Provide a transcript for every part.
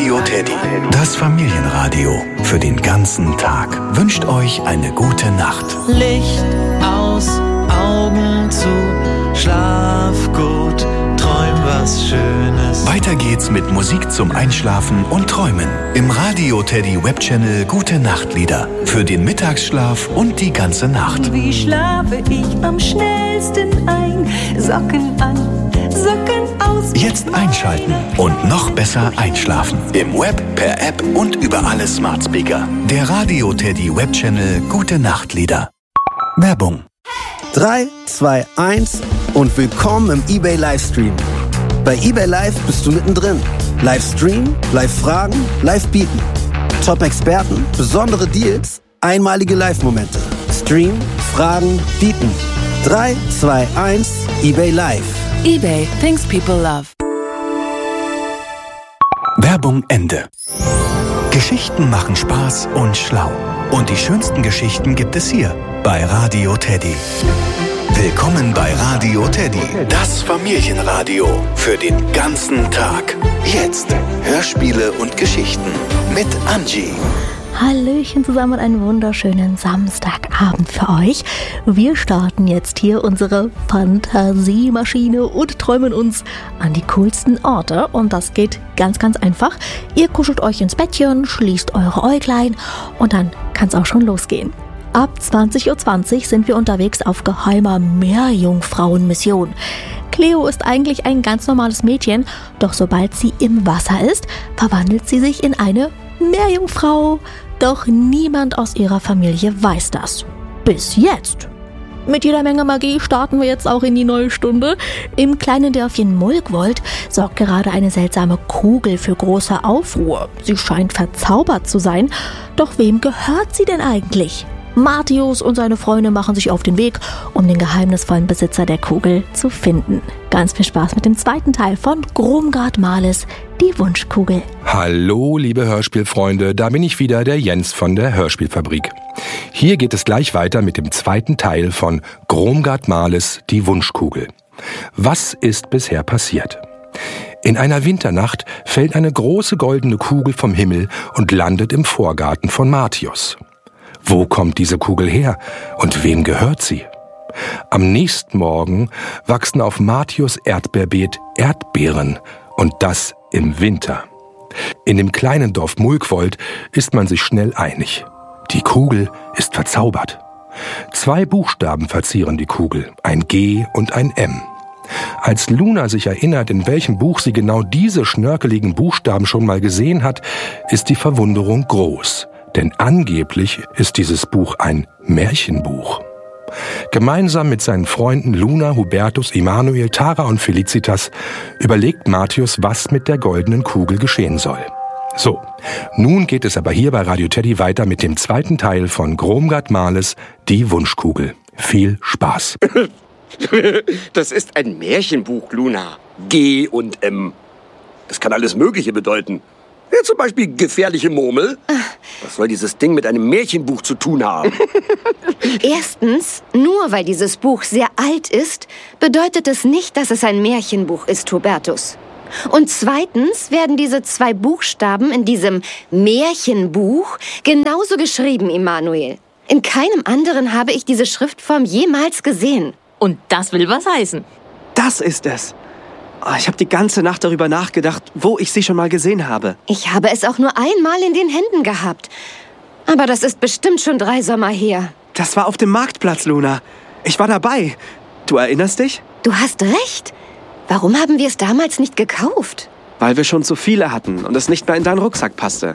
Radio Teddy, das Familienradio für den ganzen Tag, wünscht euch eine gute Nacht. Licht aus, Augen zu, schlaf gut, träum was Schönes. Weiter geht's mit Musik zum Einschlafen und Träumen. Im Radio Teddy Webchannel Gute Nachtlieder für den Mittagsschlaf und die ganze Nacht. Wie schlafe ich am schnellsten ein? Socken an, Socken aus. Jetzt einschalten und noch besser einschlafen. Im Web, per App und über alle Smart Speaker. Der Radio Teddy Webchannel Gute Nachtlieder. Werbung. 3, 2, 1 und willkommen im eBay Livestream. Bei eBay Live bist du mittendrin. Livestream, Live-Fragen, Live-Bieten. Top-Experten, besondere Deals, einmalige Live-Momente. Stream, Fragen, Bieten. 3, 2, 1, eBay Live. eBay, things people love. Werbung Ende. Geschichten machen Spaß und schlau. Und die schönsten Geschichten gibt es hier bei Radio Teddy. Willkommen bei Radio Teddy, das Familienradio für den ganzen Tag. Jetzt Hörspiele und Geschichten mit Angie. Hallöchen zusammen und einen wunderschönen Samstagabend für euch. Wir starten jetzt hier unsere Fantasiemaschine und träumen uns an die coolsten Orte. Und das geht ganz, ganz einfach. Ihr kuschelt euch ins Bettchen, schließt eure Äuglein und dann kann es auch schon losgehen. Ab 20:20 Uhr sind wir unterwegs auf geheimer Meerjungfrauenmission. Cleo ist eigentlich ein ganz normales Mädchen, doch sobald sie im Wasser ist, verwandelt sie sich in eine Meerjungfrau. Doch niemand aus ihrer Familie weiß das. Bis jetzt. Mit jeder Menge Magie starten wir jetzt auch in die neue Stunde. Im kleinen Dörfchen Mulkwold sorgt gerade eine seltsame Kugel für große Aufruhr. Sie scheint verzaubert zu sein. Doch wem gehört sie denn eigentlich? Martius und seine Freunde machen sich auf den Weg, um den geheimnisvollen Besitzer der Kugel zu finden. Ganz viel Spaß mit dem zweiten Teil von Gromgard Males, die Wunschkugel. Hallo, liebe Hörspielfreunde, da bin ich wieder, der Jens von der Hörspielfabrik. Hier geht es gleich weiter mit dem zweiten Teil von Gromgard Males, die Wunschkugel. Was ist bisher passiert? In einer Winternacht fällt eine große goldene Kugel vom Himmel und landet im Vorgarten von Martius. Wo kommt diese Kugel her und wem gehört sie? Am nächsten Morgen wachsen auf Martius' Erdbeerbeet Erdbeeren und das im Winter. In dem kleinen Dorf Mulkwold ist man sich schnell einig. Die Kugel ist verzaubert. 2 Buchstaben verzieren die Kugel, ein G und ein M. Als Luna sich erinnert, in welchem Buch sie genau diese schnörkeligen Buchstaben schon mal gesehen hat, ist die Verwunderung groß. Denn angeblich ist dieses Buch ein Märchenbuch. Gemeinsam mit seinen Freunden Luna, Hubertus, Immanuel, Tara und Felicitas überlegt Martius, was mit der goldenen Kugel geschehen soll. So, nun geht es aber hier bei Radio Teddy weiter mit dem zweiten Teil von Gromgard Males, die Wunschkugel. Viel Spaß. Das ist ein Märchenbuch, Luna. G und M. Das kann alles Mögliche bedeuten. Ja, zum Beispiel gefährliche Murmel. Was soll dieses Ding mit einem Märchenbuch zu tun haben? Erstens, nur weil dieses Buch sehr alt ist, bedeutet es nicht, dass es ein Märchenbuch ist, Hubertus. Und zweitens werden diese 2 Buchstaben in diesem Märchenbuch genauso geschrieben, Immanuel. In keinem anderen habe ich diese Schriftform jemals gesehen. Und das will was heißen. Das ist es. Ich habe die ganze Nacht darüber nachgedacht, wo ich sie schon mal gesehen habe. Ich habe es auch nur einmal in den Händen gehabt. Aber das ist bestimmt schon 3 Sommer her. Das war auf dem Marktplatz, Luna. Ich war dabei. Du erinnerst dich? Du hast recht. Warum haben wir es damals nicht gekauft? Weil wir schon zu viele hatten und es nicht mehr in deinen Rucksack passte.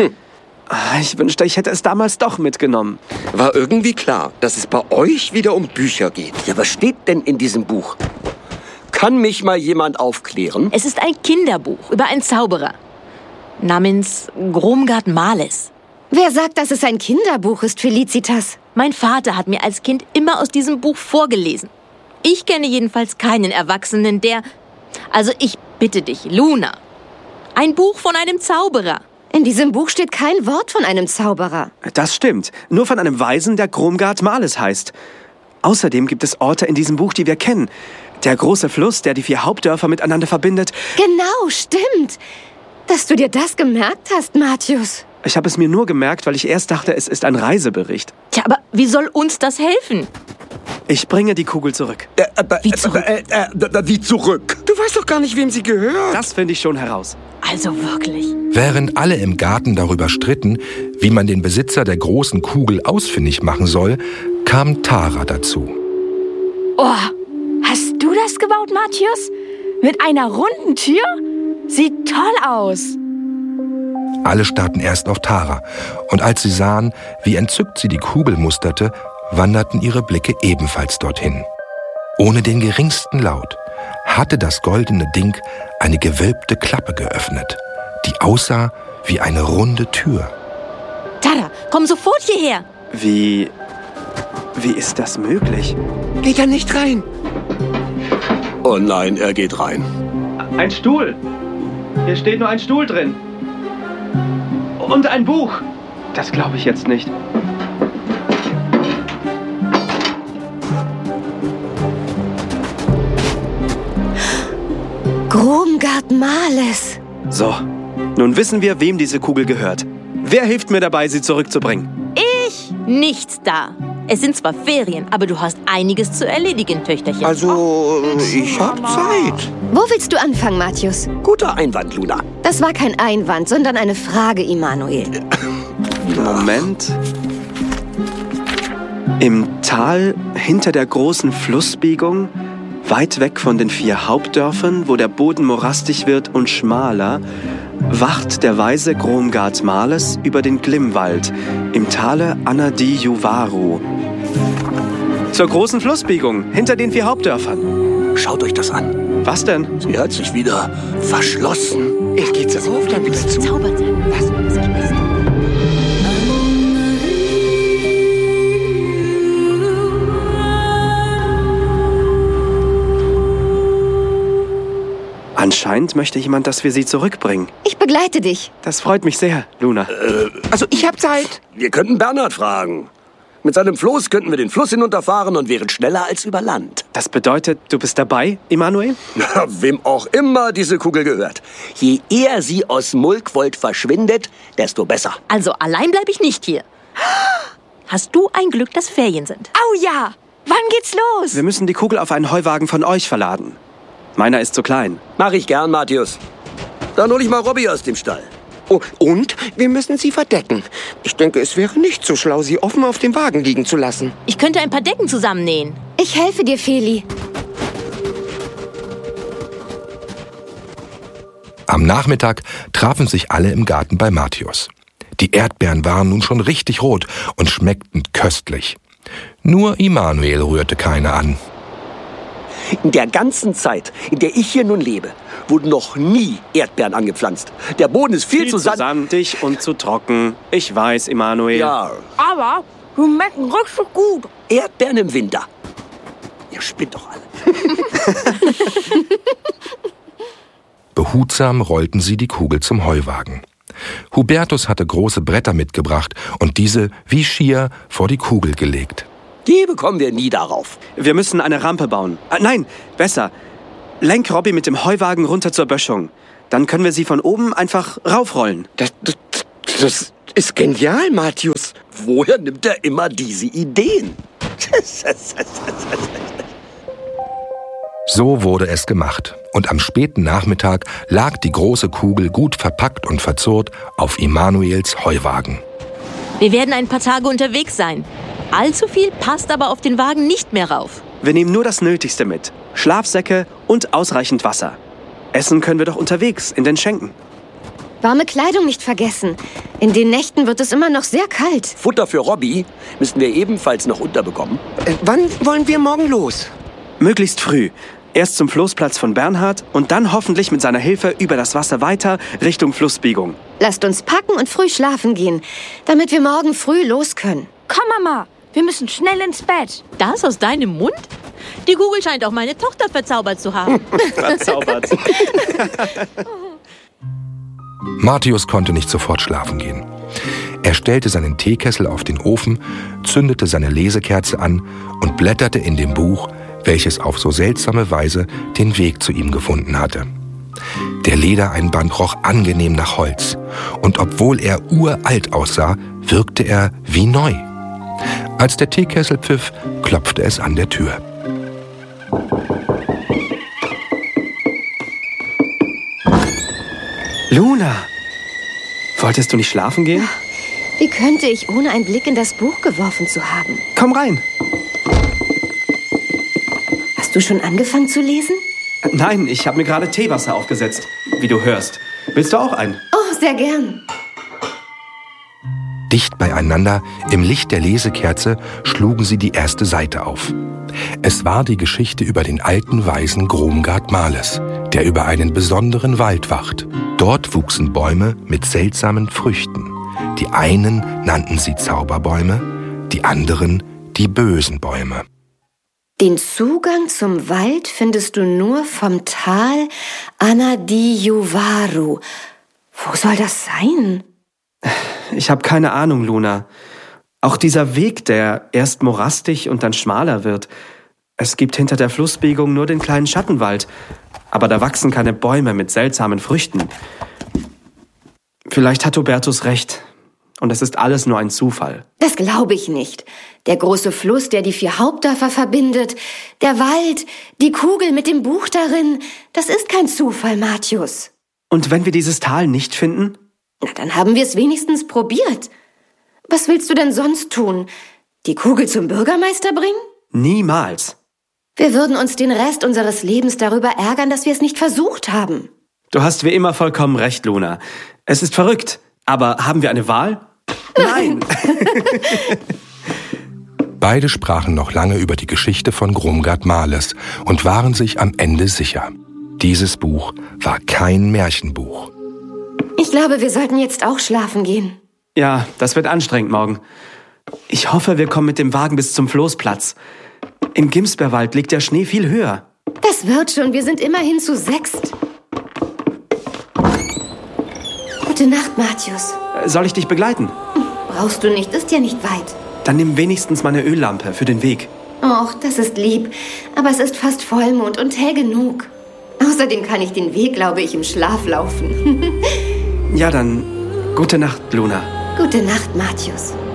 Ich wünschte, ich hätte es damals doch mitgenommen. War irgendwie klar, dass es bei euch wieder um Bücher geht. Ja, was steht denn in diesem Buch? Kann mich mal jemand aufklären? Es ist ein Kinderbuch über einen Zauberer namens Gromgard Males. Wer sagt, dass es ein Kinderbuch ist, Felicitas? Mein Vater hat mir als Kind immer aus diesem Buch vorgelesen. Ich kenne jedenfalls keinen Erwachsenen, der... Also ich bitte dich, Luna. Ein Buch von einem Zauberer. In diesem Buch steht kein Wort von einem Zauberer. Das stimmt. Nur von einem Weisen, der Gromgard Males heißt. Außerdem gibt es Orte in diesem Buch, die wir kennen. Der große Fluss, der die 4 Hauptdörfer miteinander verbindet. Genau, stimmt. dass du dir das gemerkt hast, Mathius. Ich habe es mir nur gemerkt, weil ich erst dachte, es ist ein Reisebericht. Tja, aber wie soll uns das helfen? Ich bringe die Kugel zurück. Wie zurück? Wie zurück? Du weißt doch gar nicht, wem sie gehört. Das finde ich schon heraus. Also wirklich. Während alle im Garten darüber stritten, wie man den Besitzer der großen Kugel ausfindig machen soll, kam Tara dazu. Oh, hast du das gebaut, Mathius? Mit einer runden Tür? Sieht toll aus. Alle starrten erst auf Tara, und als sie sahen, wie entzückt sie die Kugel musterte, wanderten ihre Blicke ebenfalls dorthin. Ohne den geringsten Laut hatte das goldene Ding eine gewölbte Klappe geöffnet, die aussah wie eine runde Tür. Tara, komm sofort hierher. Wie ist das möglich? Geht da nicht rein. Oh nein, er geht rein. Ein Stuhl. Hier steht nur ein Stuhl drin. Und ein Buch. Das glaube ich jetzt nicht. Gromgard Males. So, nun wissen wir, wem diese Kugel gehört. Wer hilft mir dabei, sie zurückzubringen? Ich? Nichts da. Es sind zwar Ferien, aber du hast einiges zu erledigen, Töchterchen. Also, ich hab Zeit. Wo willst du anfangen, Mathius? Guter Einwand, Luna. Das war kein Einwand, sondern eine Frage, Immanuel. Moment. Im Tal hinter der großen Flussbiegung, weit weg von den 4 Hauptdörfern, wo der Boden morastig wird und schmaler, wacht der weise Gromgard Males über den Glimmwald im Tale Anadi Juvaru. Zur großen Flussbiegung hinter den 4 Hauptdörfern. Schaut euch das an. Was denn? Sie hat sich wieder verschlossen. Ich geh zur Auf, dann wieder zu. Zaubert sein. Lass uns das Beste. Anscheinend möchte jemand, dass wir sie zurückbringen. Ich begleite dich. Das freut mich sehr, Luna. Also, ich hab Zeit. Wir könnten Bernhard fragen. Mit seinem Floß könnten wir den Fluss hinunterfahren und wären schneller als über Land. Das bedeutet, du bist dabei, Immanuel? Wem auch immer diese Kugel gehört. Je eher sie aus Mulkwold verschwindet, desto besser. Also allein bleibe ich nicht hier. Hast du ein Glück, dass Ferien sind? Oh ja, wann geht's los? Wir müssen die Kugel auf einen Heuwagen von euch verladen. Meiner ist zu klein. Mach ich gern, Mathius. Dann hol ich mal Robby aus dem Stall. Oh, und wir müssen sie verdecken. Ich denke, es wäre nicht so schlau, sie offen auf dem Wagen liegen zu lassen. Ich könnte ein paar Decken zusammennähen. Ich helfe dir, Feli. Am Nachmittag trafen sich alle im Garten bei Mathius. Die Erdbeeren waren nun schon richtig rot und schmeckten köstlich. Nur Immanuel rührte keine an. In der ganzen Zeit, in der ich hier nun lebe, wurden noch nie Erdbeeren angepflanzt. Der Boden ist viel zu sandig und zu trocken. Ich weiß, Immanuel. Ja. Aber die schmecken richtig gut. Erdbeeren im Winter. Ihr spinnt doch alle. Behutsam rollten sie die Kugel zum Heuwagen. Hubertus hatte große Bretter mitgebracht und diese wie Skier vor die Kugel gelegt. Die bekommen wir nie darauf. Wir müssen eine Rampe bauen. Nein, besser. Lenk Robby mit dem Heuwagen runter zur Böschung. Dann können wir sie von oben einfach raufrollen. Das ist genial, Mathius. Woher nimmt er immer diese Ideen? So wurde es gemacht. Und am späten Nachmittag lag die große Kugel gut verpackt und verzurrt auf Immanuels Heuwagen. Wir werden ein paar Tage unterwegs sein. Allzu viel passt aber auf den Wagen nicht mehr rauf. Wir nehmen nur das Nötigste mit. Schlafsäcke und ausreichend Wasser. Essen können wir doch unterwegs in den Schenken. Warme Kleidung nicht vergessen. In den Nächten wird es immer noch sehr kalt. Futter für Robby müssen wir ebenfalls noch unterbekommen. Wann wollen wir morgen los? Möglichst früh. Erst zum Floßplatz von Bernhard und dann hoffentlich mit seiner Hilfe über das Wasser weiter Richtung Flussbiegung. Lasst uns packen und früh schlafen gehen, damit wir morgen früh los können. Komm, Mama, wir müssen schnell ins Bett. Das aus deinem Mund? Die Kugel scheint auch meine Tochter verzaubert zu haben. Verzaubert. Mathius konnte nicht sofort schlafen gehen. Er stellte seinen Teekessel auf den Ofen, zündete seine Lesekerze an und blätterte in dem Buch, welches auf so seltsame Weise den Weg zu ihm gefunden hatte. Der Ledereinband roch angenehm nach Holz. Und obwohl er uralt aussah, wirkte er wie neu. Als der Teekessel pfiff, klopfte es an der Tür. Luna, wolltest du nicht schlafen gehen? Wie könnte ich, ohne einen Blick in das Buch geworfen zu haben? Komm rein. Hast du schon angefangen zu lesen? Nein, ich habe mir gerade Teewasser aufgesetzt, wie du hörst. Willst du auch ein? Oh, sehr gern. Dicht beieinander, im Licht der Lesekerze, schlugen sie die erste Seite auf. Es war die Geschichte über den alten Weisen Gromgard Males, der über einen besonderen Wald wacht. Dort wuchsen Bäume mit seltsamen Früchten. Die einen nannten sie Zauberbäume, die anderen die bösen Bäume. Den Zugang zum Wald findest du nur vom Tal Anadijuvaru. Wo soll das sein? Ich habe keine Ahnung, Luna. Auch dieser Weg, der erst morastig und dann schmaler wird. Es gibt hinter der Flussbiegung nur den kleinen Schattenwald. Aber da wachsen keine Bäume mit seltsamen Früchten. Vielleicht hat Hubertus recht. Und es ist alles nur ein Zufall. Das glaube ich nicht. Der große Fluss, der die 4 Hauptdörfer verbindet, der Wald, die Kugel mit dem Buch darin, das ist kein Zufall, Martius. Und wenn wir dieses Tal nicht finden? Na, dann haben wir es wenigstens probiert. Was willst du denn sonst tun? Die Kugel zum Bürgermeister bringen? Niemals. Wir würden uns den Rest unseres Lebens darüber ärgern, dass wir es nicht versucht haben. Du hast wie immer vollkommen recht, Luna. Es ist verrückt. Aber haben wir eine Wahl? Nein! Beide sprachen noch lange über die Geschichte von Gromgard Males und waren sich am Ende sicher. Dieses Buch war kein Märchenbuch. Ich glaube, wir sollten jetzt auch schlafen gehen. Ja, das wird anstrengend morgen. Ich hoffe, wir kommen mit dem Wagen bis zum Floßplatz. Im Gimsberwald liegt der Schnee viel höher. Das wird schon, wir sind immerhin zu 6. Gute Nacht, Martius. Soll ich dich begleiten? Brauchst du nicht, ist ja nicht weit. Dann nimm wenigstens meine Öllampe für den Weg. Och, das ist lieb. Aber es ist fast Vollmond und hell genug. Außerdem kann ich den Weg, glaube ich, im Schlaf laufen. Ja, dann gute Nacht, Luna. Gute Nacht, Martius.